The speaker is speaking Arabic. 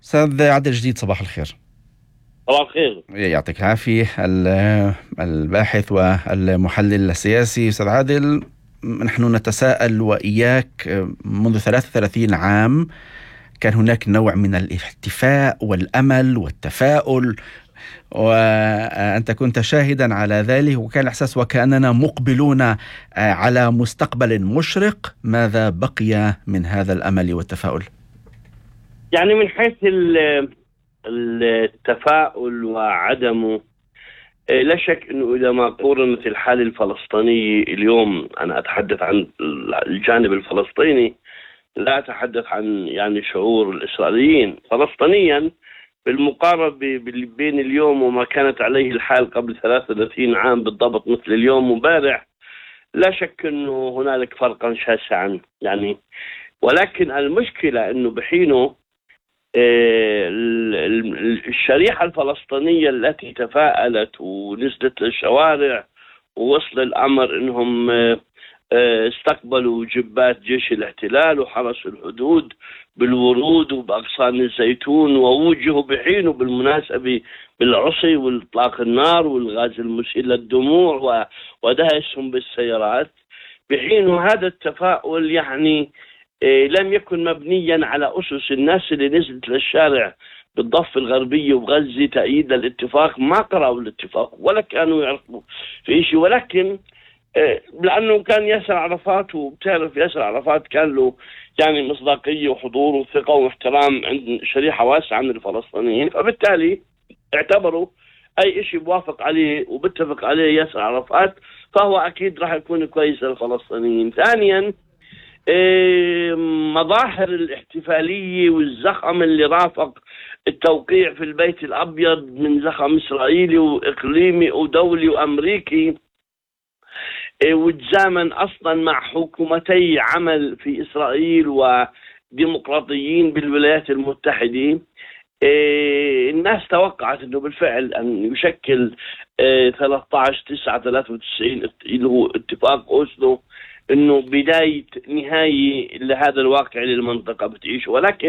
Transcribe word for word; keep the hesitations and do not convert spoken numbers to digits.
أستاذ عادل جديد، صباح الخير. صباح الخير. يعطيك العافية. الباحث والمحلل السياسي أستاذ عادل، نحن نتساءل وإياك منذ ثلاثة وثلاثين عام كان هناك نوع من الاحتفاء والأمل والتفاؤل، وأنت كنت شاهدا على ذلك، وكان الإحساس وكأننا مقبلون على مستقبل مشرق. ماذا بقي من هذا الأمل والتفاؤل؟ يعني من حيث التفاؤل وعدمه، لا شك أنه إذا ما قورنت الحالة الفلسطينية اليوم، أنا أتحدث عن الجانب الفلسطيني، لا أتحدث عن يعني شعور الإسرائيليين فلسطينيا، بالمقارنة بين اليوم وما كانت عليه الحال قبل ثلاثة وثلاثين عام بالضبط مثل اليوم ومبارح، لا شك أنه هنالك فرقا شاسعا يعني. ولكن المشكلة أنه بحينه الشريحة الفلسطينية التي تفاءلت ونزلت للشوارع ووصل الأمر أنهم استقبلوا جبات جيش الاحتلال وحرسوا الحدود بالورود وبأغصان الزيتون، ووجهوا بحينه بالمناسبة بالعصي والإطلاق النار والغاز المسيل للدموع ودهسهم بالسيارات، بحينه هذا التفاؤل يعني لم يكن مبنيا على أسس. الناس اللي نزلت للشارع بالضفة الغربية وغزة تأييد الاتفاق ما قرأوا الاتفاق ولا كانوا يعرفوا في شيء، ولكن لأنه كان ياسر عرفات، وبتعرف ياسر عرفات كان له يعني مصداقية وحضور وثقة واحترام عند شريحة واسعة من الفلسطينيين، فبالتالي اعتبروا أي شيء بوافق عليه وبتفق عليه ياسر عرفات فهو أكيد راح يكون كويس للفلسطينيين. ثانيا، مظاهر الاحتفالية والزخم اللي رافق التوقيع في البيت الأبيض من زخم إسرائيلي وإقليمي ودولي وأمريكي، وتزامن أصلا مع حكومتي عمل في إسرائيل وديمقراطيين بالولايات المتحدة، الناس توقعت أنه بالفعل أن يشكل ثلاثة عشر تسعة ثلاثة وتسعين اللي هو اتفاق أوسلو أنه بداية نهاية لهذا الواقع للمنطقة بتعيش. ولكن